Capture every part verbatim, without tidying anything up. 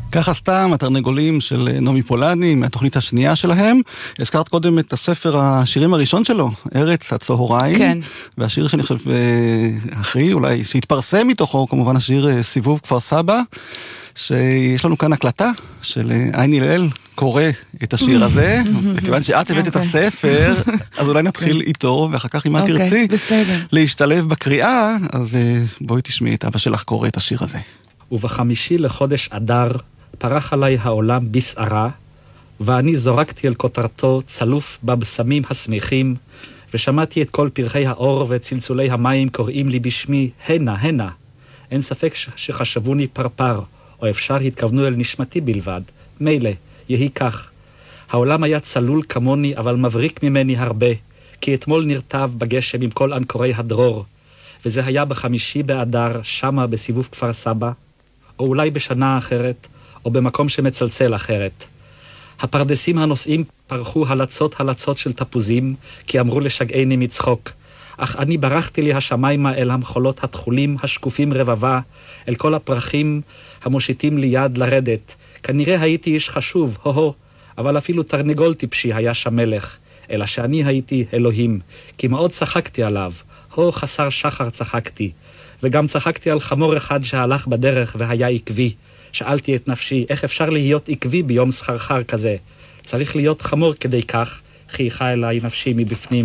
ככה סתם, התרנגולים של נעמי פולני, מהתוכנית השנייה שלהם. הזכרת קודם את הספר השירים הראשון שלו, ארץ הצהריים. כן. והשיר שאני חושב הכי, אולי שהתפרסם מתוכו, כמובן השיר סיבוב כפר סבא, שיש לנו כאן הקלטה של עיני ליל קורא את השיר הזה, וכיוון שאת הבאת את הספר, אז אולי נתחיל איתו, ואחר כך אם את תרצי להשתלב בקריאה, אז בואי תשמעי את אבא שלך קורא את השיר הזה. ובחמישי לחודש אדר פרח עליי העולם בסערה, ואני זורקתי אל כותרתו צלוף בבשמים השמיכים, ושמעתי את כל פרחי האור וצלצולי המים קוראים לי בשמי, הנה, הנה. אין ספק שחשבוני פרפר, או אפשר התכוונו אל נשמתי בלבד. מילא, יהי כך. העולם היה צלול כמוני, אבל מבריק ממני הרבה, כי אתמול נרטב בגשם עם כל אנקורי הדרור, וזה היה בחמישי באדר, שמה בסיבוב כפר סבא, או אולי בשנה אחרת, או במקום שמצלצל אחרת. הפרדסים הנוסעים פרחו הלצות הלצות של תפוזים, כי אמרו לשגעני מצחוק. אך אני ברחתי לי השמיימה אל המחולות התחולים, השקופים רבבה, אל כל הפרחים המושיטים לי יד לרדת. כנראה הייתי איש חשוב, הו-הו, אבל אפילו תרנגול טיפשי היה שם מלך, אלא שאני הייתי אלוהים, כי מאוד צחקתי עליו. הו, חסר שחר צחקתי, וגם צחקתי על חמור אחד שהלך בדרך והיה עקבי. שאלתי את נפשי, איך אפשר להיות עקבי ביום סחרחר כזה? צריך להיות חמור כדי כך, חייכה אליי נפשי מבפנים.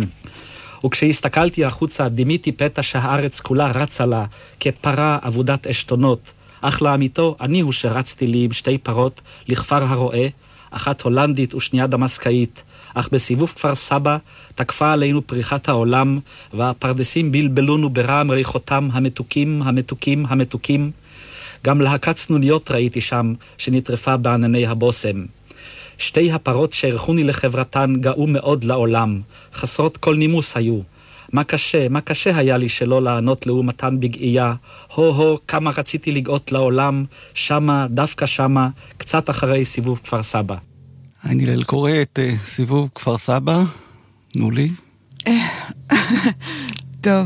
וכשהסתכלתי החוצה, דימיתי פתע שהארץ כולה רצה לה, כפרה עבודת אשתונות. אך לאמיתו, אני הוא שרצתי לי עם שתי פרות לכפר הרועה, אחת הולנדית ושנייה דמסקאית. אך בסיבוב כפר סבא תקפה עלינו פריחת העולם, והפרדסים בלבלונו ברעם ריחותם המתוקים, המתוקים, המתוקים. גם להקת צנוניות ראיתי שם, שנטרפה בענני הבוסם. שתי הפרות שערכוני לחברתן גאו מאוד לעולם, חסרות כל נימוס היו. מה קשה, מה קשה היה לי שלא לענות לעומתן בגאייה. הו-הו, כמה רציתי לגאות לעולם, שמה, דווקא שמה, קצת אחרי סיבוב כפר סבא. עיני ליל קורא את uh, סיבוב כפר סבא. תנו לי. טוב,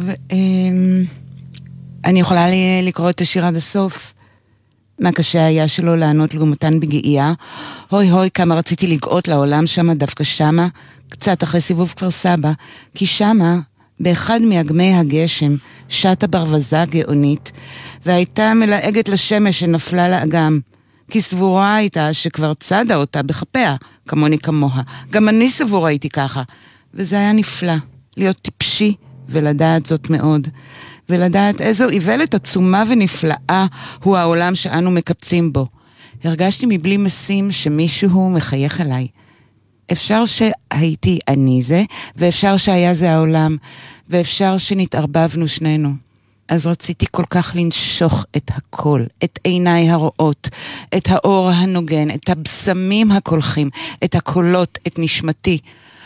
אני יכולה לקרוא את השיר עד הסוף. מה קשה היה שלא לענות לעומתן בגאייה. הוי הוי, כמה רציתי לגאות לעולם שמה, דווקא שמה, קצת אחרי סיבוב כפר סבא, כי שמה, באחד מאגמי הגשם, שטה ברווזה גאונית, והייתה מלאגת לשמש שנפלה לאגם, כי סבורה הייתה שכבר צדה אותה בחפיה, כמוני כמוה. גם אני סבורה הייתי ככה, וזה היה נפלא, להיות טיפשי ולדעת זאת מאוד, ולדעת איזו איוולת עצומה ונפלאה הוא העולם שאנו מקפצים בו. הרגשתי מבלי משים שמישהו מחייך עליי. אפשר שהייתי אני זה, ואפשר שהיה זה העולם, ואפשר שנתערבבנו שנינו. אז רציתי כל כך לנשוך את הכל, את עיניי הרואות, את האור הנוגן, את הבשמים הקולחים, את הקולות, את נשמתי.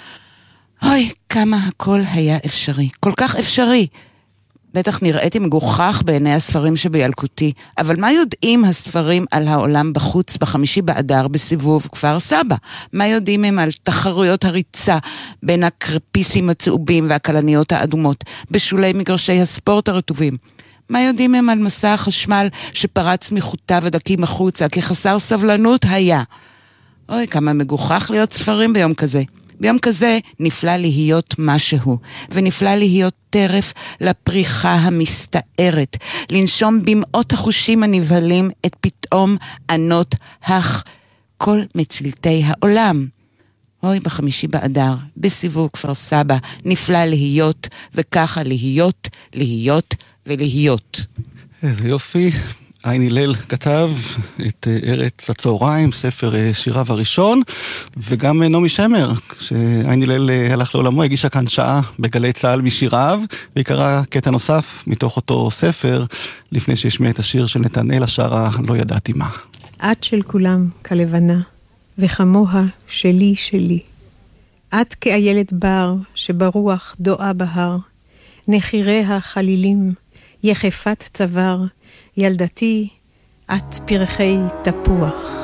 אוי, כמה הכל היה אפשרי, כל כך אפשרי. בטח נראיתי מגוחך בעיני הספרים שבילקותי, אבל מה יודעים הספרים על העולם בחוץ בחמישי באדר בסיבוב כפר סבא? מה יודעים הם על תחרויות הריצה בין הקרפיסים הצהובים והקלניות האדומות, בשולי מגרשי הספורט הרטובים? מה יודעים הם על מסע החשמל שפרץ מחוטיו הדקים החוצה, כי חסר סבלנות היה? אוי, כמה מגוחך להיות ספרים ביום כזה. ביום כזה נפלא להיות משהו, ונפלא להיות טרף לפריחה המסתערת, לנשום במאות החושים הנבהלים את פתאום ענות הך כל מצלתי העולם. אוי, בחמישי באדר, בסיבוב כפר סבא, נפלא להיות, וככה להיות, להיות ולהיות. איזה יופי. עיני ליל כתב את ארץ הצהריים, ספר שיריו הראשון, וגם נעמי שמר, שעיני ליל הלך לעולמו, הגישה כאן שעה בגלי צהל משיריו, ויקרא קטע נוסף מתוך אותו ספר, לפני שישמיע את השיר של נתנאל השרה, לא ידעתי מה. את של כולם כלבנה, וחמוה שלי שלי. את כאיילת בר, שברוח דועה בהר, נחיריה חלילים, יחפת צוואר, ילדתי, את פרחי תפוח.